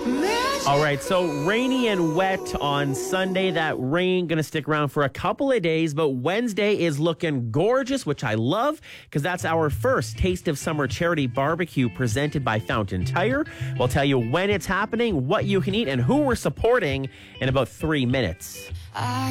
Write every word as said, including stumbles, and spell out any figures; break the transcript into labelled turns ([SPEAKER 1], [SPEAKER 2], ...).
[SPEAKER 1] All right, so rainy and wet on Sunday. That rain going to stick around for a couple of days, but Wednesday is looking gorgeous, which I love because that's our first Taste of Summer charity barbecue presented by Fountain Tire. We'll tell you when it's happening, what you can eat, and who we're supporting in about three minutes.